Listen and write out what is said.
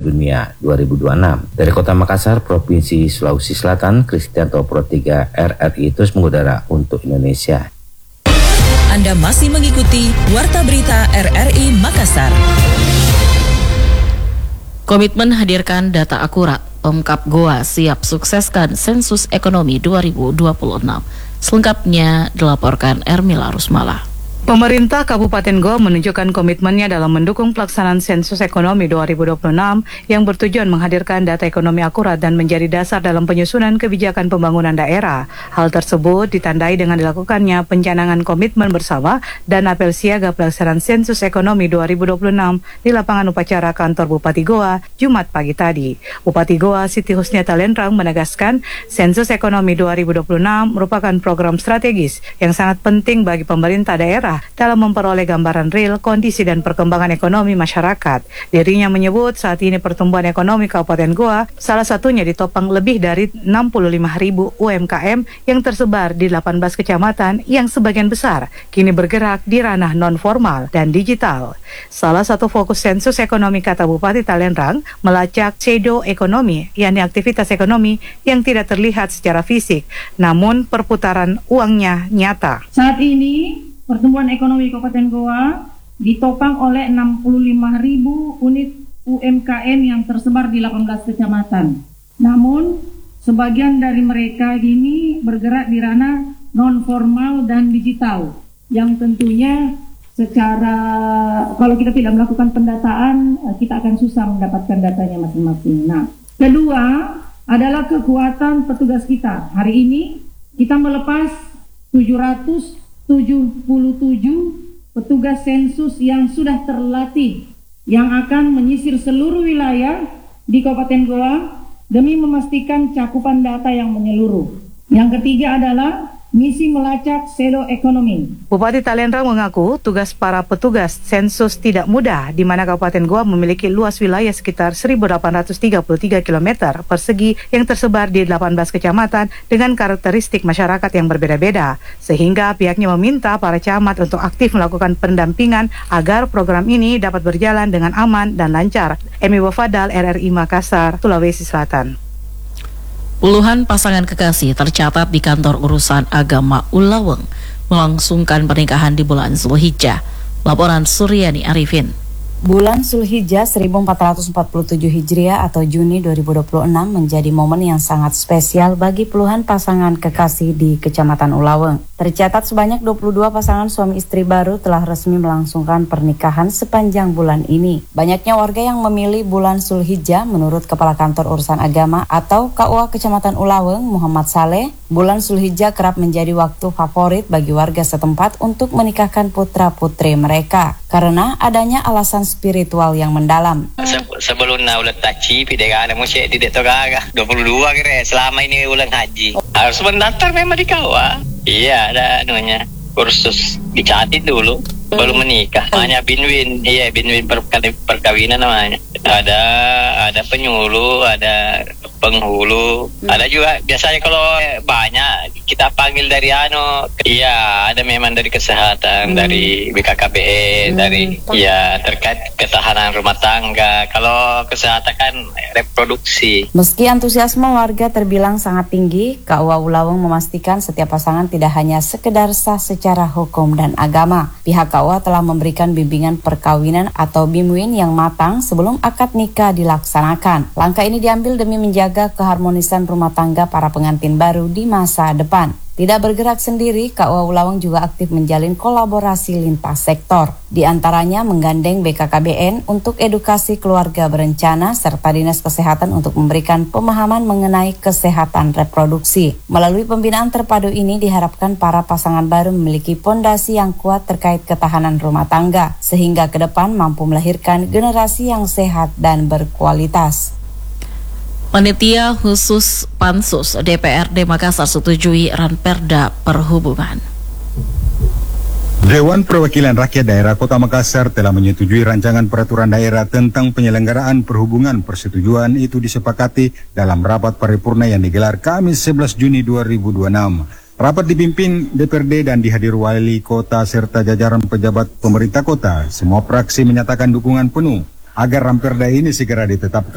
Dunia 2026. Dari Kota Makassar, Provinsi Sulawesi Selatan, Kristianto Pro 3 RRI terus mengudara untuk Indonesia. Anda masih mengikuti Warta Berita RRI Makassar. Komitmen hadirkan data akurat, Pemkab Goa siap sukseskan sensus ekonomi 2026. Selengkapnya dilaporkan Ermila Rusmala. Pemerintah Kabupaten Goa menunjukkan komitmennya dalam mendukung pelaksanaan sensus ekonomi 2026 yang bertujuan menghadirkan data ekonomi akurat dan menjadi dasar dalam penyusunan kebijakan pembangunan daerah. Hal tersebut ditandai dengan dilakukannya pencanangan komitmen bersama dan apel siaga pelaksanaan sensus ekonomi 2026 di lapangan upacara kantor Bupati Goa Jumat pagi tadi. Bupati Goa Siti Husniata Lenrang menegaskan sensus ekonomi 2026 merupakan program strategis yang sangat penting bagi pemerintah daerah dalam memperoleh gambaran real kondisi dan perkembangan ekonomi masyarakat. Dirinya menyebut saat ini pertumbuhan ekonomi Kabupaten Goa salah satunya ditopang lebih dari 65.000 UMKM yang tersebar di 18 kecamatan yang sebagian besar kini bergerak di ranah non-formal dan digital. Salah satu fokus sensus ekonomi kata Bupati Talenrang melacak pseudo ekonomi, yakni aktivitas ekonomi yang tidak terlihat secara fisik, namun perputaran uangnya nyata. Saat ini pertumbuhan ekonomi Kabupaten Goa ditopang oleh 65.000 unit UMKM yang tersebar di 18 kecamatan. Namun, sebagian dari mereka ini bergerak di ranah non-formal dan digital, yang tentunya secara, kalau kita tidak melakukan pendataan, kita akan susah mendapatkan datanya masing-masing. Nah, kedua adalah kekuatan petugas kita. Hari ini kita melepas 777 petugas sensus yang sudah terlatih yang akan menyisir seluruh wilayah di Kabupaten Goa demi memastikan cakupan data yang menyeluruh. Yang ketiga adalah misi melacak pseudo ekonomi. Bupati Talenrang mengaku tugas para petugas sensus tidak mudah, di mana Kabupaten Goa memiliki luas wilayah sekitar 1.833 km persegi yang tersebar di 18 kecamatan dengan karakteristik masyarakat yang berbeda-beda, sehingga pihaknya meminta para camat untuk aktif melakukan pendampingan agar program ini dapat berjalan dengan aman dan lancar. Emi Wafadal, RRI Makassar, Sulawesi Selatan. Puluhan pasangan kekasih tercatat di kantor urusan agama Ulaweng melangsungkan pernikahan di bulan Zulhijjah. Laporan Suryani Arifin. Bulan Zulhijjah 1447 Hijriah atau Juni 2026 menjadi momen yang sangat spesial bagi puluhan pasangan kekasih di Kecamatan Ulaweng. Tercatat sebanyak 22 pasangan suami istri baru telah resmi melangsungkan pernikahan sepanjang bulan ini. Banyaknya warga yang memilih bulan Zulhijjah menurut Kepala Kantor Urusan Agama atau KUA Kecamatan Ulaweng, Muhammad Saleh, bulan Zulhijjah kerap menjadi waktu favorit bagi warga setempat untuk menikahkan putra-putri mereka karena adanya alasan spiritual yang mendalam. Sebelum ulang taci, pidega ada musik tidak togaga 22 kira selama ini ulang haji. Harus mendaftar memang di KUA. Iya, ada namanya kursus dicatat dulu baru menikah. Namanya binwin, iya binwin perkawinan namanya. Ada penyuluh, ada penghulu, ada juga biasanya kalau banyak kita panggil dari iya ada memang dari kesehatan, dari BKKBN, dari terkait ketahanan rumah tangga. Kalau kesehatan kan reproduksi. Meski antusiasme warga terbilang sangat tinggi, KUA Ulaweng memastikan setiap pasangan tidak hanya sekedar sah secara hukum dan agama. Pihak KUA telah memberikan bimbingan perkawinan atau BIMWIN yang matang sebelum akad nikah dilaksanakan. Langkah ini diambil demi menjaga keharmonisan rumah tangga para pengantin baru di masa depan. Tidak bergerak sendiri, KUA Ulaweng juga aktif menjalin kolaborasi lintas sektor. Di antaranya menggandeng BKKBN untuk edukasi keluarga berencana serta Dinas Kesehatan untuk memberikan pemahaman mengenai kesehatan reproduksi. Melalui pembinaan terpadu ini diharapkan para pasangan baru memiliki pondasi yang kuat terkait ketahanan rumah tangga, sehingga ke depan mampu melahirkan generasi yang sehat dan berkualitas. Panitia khusus Pansus DPRD Makassar setujui Ranperda Perhubungan. Dewan Perwakilan Rakyat Daerah Kota Makassar telah menyetujui rancangan peraturan daerah tentang penyelenggaraan perhubungan. Persetujuan itu disepakati dalam rapat paripurna yang digelar Kamis 11 Juni 2026. Rapat dipimpin DPRD dan dihadiri wali kota serta jajaran pejabat pemerintah kota. Semua fraksi menyatakan dukungan penuh agar Ranperda ini segera ditetapkan.